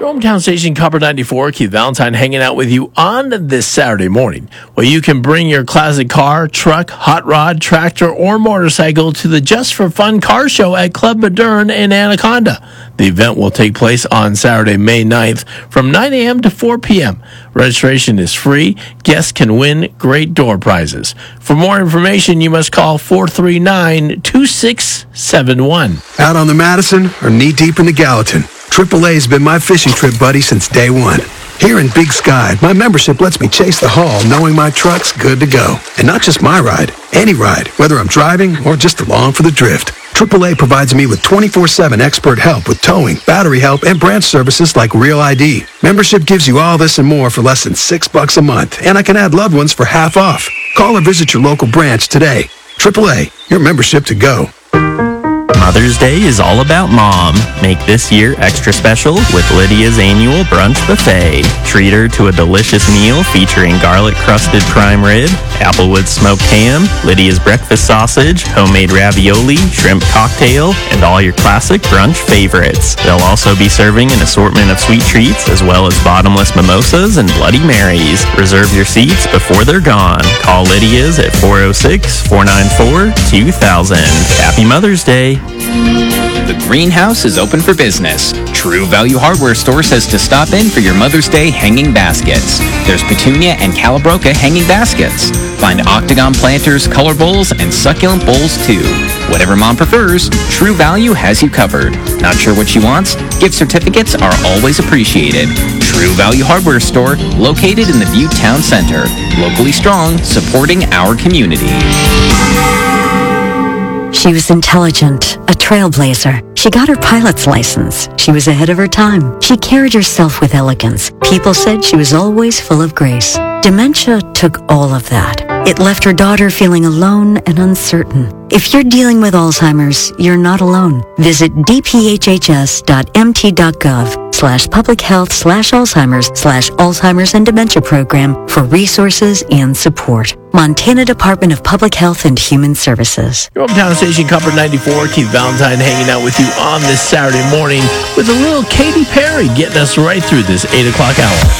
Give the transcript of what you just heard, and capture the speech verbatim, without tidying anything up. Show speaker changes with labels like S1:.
S1: Your hometown station, Copper ninety-four, Keith Valentine hanging out with you on this Saturday morning, where you can bring your classic car, truck, hot rod, tractor, or motorcycle to the Just for Fun car show at Club Modern in Anaconda. The event will take place on Saturday, May ninth from nine a.m. to four p.m. Registration is free. Guests can win great door prizes. For more information, you must call four three nine, two six seven one.
S2: Out on the Madison or knee-deep in the Gallatin, triple A's been my fishing trip buddy since day one. Here in Big Sky, my membership lets me chase the haul knowing my truck's good to go. And not just my ride, any ride, whether I'm driving or just along for the drift. triple A provides me with twenty-four seven expert help with towing, battery help, and branch services like Real I D. Membership gives you all this and more for less than six bucks a month, and I can add loved ones for half off. Call or visit your local branch today. triple A, your membership to go.
S3: Mother's Day is all about Mom. Make this year extra special with Lydia's annual brunch buffet. Treat her to a delicious meal featuring garlic-crusted prime rib, applewood smoked ham, Lydia's breakfast sausage, homemade ravioli, shrimp cocktail, and all your classic brunch favorites. They'll also be serving an assortment of sweet treats as well as bottomless mimosas and Bloody Marys. Reserve your seats before they're gone. Call Lydia's at four oh six, four nine four, two thousand. Happy Mother's Day.
S4: The greenhouse is open for business. True Value Hardware Store says to stop in for your Mother's Day hanging baskets. There's petunia and calabroca hanging baskets. Find octagon planters, color bowls, and succulent bowls too. Whatever Mom prefers, True Value has you covered. Not sure what she wants? Gift certificates are always appreciated. True Value Hardware Store, located in the Butte Town Center. Locally strong, supporting our community.
S5: She was intelligent, a trailblazer. She got her pilot's license. She was ahead of her time. She carried herself with elegance. People said she was always full of grace. Dementia took all of that. It left her daughter feeling alone and uncertain. If you're dealing with Alzheimer's, you're not alone. Visit dphhs.mt.gov slash public health slash Alzheimer's slash Alzheimer's and Dementia Program for resources and support. Montana Department of Public Health and Human Services.
S1: Your hometown station, Comfort ninety-four, Keith Valentine hanging out with you on this Saturday morning with a little Katy Perry getting us right through this eight o'clock hour.